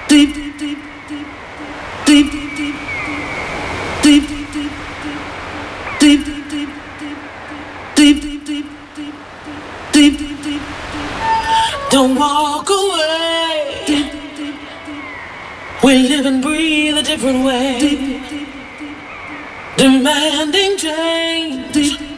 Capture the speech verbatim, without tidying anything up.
deep, deep, deep, deep, deep, deep, deep, deep. Don't walk away. We live and breathe a different way, demanding change.